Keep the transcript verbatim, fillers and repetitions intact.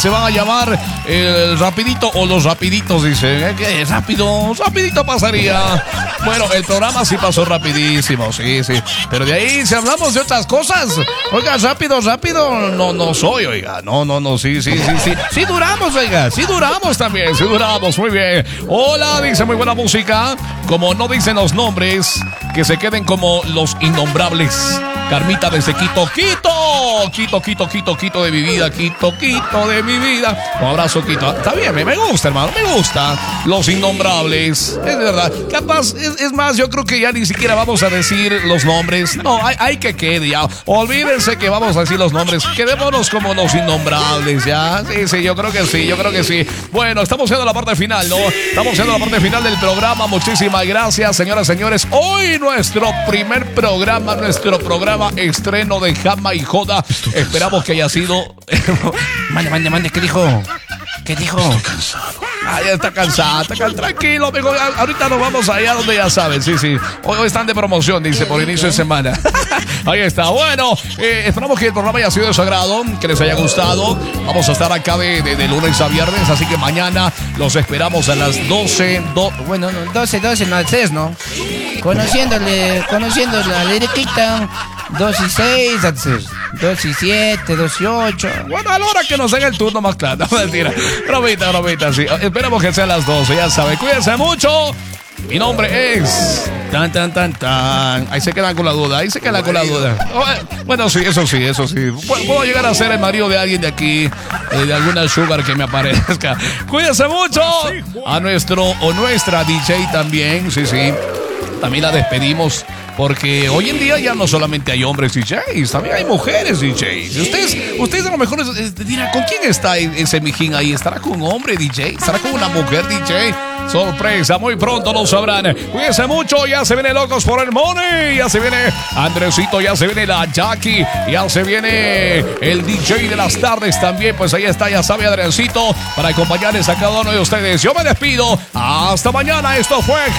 se van a llamar el Rapidito o los Rapiditos, dice. ¿Qué? Rápido, rapidito pasaría. Bueno, el programa sí pasó rapidísimo, sí, sí. Pero de ahí, si hablamos de otras cosas, oiga, rápido, rápido, no, no soy, oiga. No, no, no, sí, sí, sí, sí. Sí duramos, oiga, sí duramos también, sí duramos, muy bien. Hola, dice, muy buena música. Como no dicen los nombres, que se queden como los innombrables. Carmita desde Quito, Quito, Quito, Quito, Quito, Quito de mi vida, Quito, Quito de mi vida. Un abrazo, Quito. Está bien, me, me gusta, hermano, me gusta. Los innombrables, es verdad. Capaz, es, es más, yo creo que ya ni siquiera vamos a decir los nombres. No, hay, hay que quede ya. Olvídense que vamos a decir los nombres. Quedémonos como los innombrables, ya. Sí, sí, yo creo que sí, yo creo que sí. Bueno, estamos llegando a la parte final, ¿no? Estamos llegando a la parte final del programa. Muchísimas gracias, señoras y señores. Hoy nuestro primer programa, nuestro programa estreno de Jama y Joda. Esperamos que haya sido. Mande, mande, mande, ¿qué dijo? ¿Qué dijo? Estoy cansado. Ah, ya está cansado, está cansado. Tranquilo, amigo. Ahorita nos vamos allá donde ya saben. Sí, sí. Hoy, hoy están de promoción, dice, por inicio de semana. Ahí está. Bueno, eh, esperamos que el programa haya sido de su agrado, que les haya gustado. Vamos a estar acá de, de, de lunes a viernes, así que mañana los esperamos a las doce. Do, bueno, no, doce, doce, no, seis, ¿no? Conociéndole, conociendo la liriquita. dos y seis, dos y siete, dos y ocho. Bueno, a la hora que nos den el turno más claro. No, mentira. Bromita, bromita, sí. Esperamos que sean las doce, ya saben. Cuídense mucho. Mi nombre es... Tan, tan, tan, tan. Ahí se quedan con la duda, ahí se quedan con la duda. Bueno, sí, eso sí, eso sí. Puedo llegar a ser el marido de alguien de aquí, eh, de alguna sugar que me aparezca. Cuídense mucho. A nuestro o nuestra D J también, sí, sí. También la despedimos. Porque hoy en día ya no solamente hay hombres D Js, también hay mujeres D Js. Ustedes, ustedes a lo mejor dirán, ¿con quién está ese mijín ahí? ¿Estará con un hombre D J? ¿Estará con una mujer D J? Sorpresa, muy pronto lo sabrán. Cuídense mucho, ya se viene Locos por el Money, ya se viene Andresito, ya se viene la Jackie, ya se viene el D J de las tardes también. Pues ahí está, ya sabe, Adriancito, para acompañarles a cada uno de ustedes. Yo me despido, hasta mañana. Esto fue